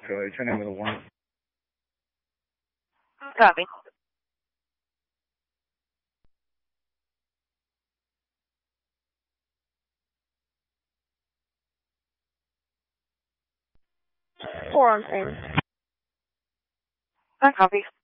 turn in with a warrant. Copy. Four on scene. I copy.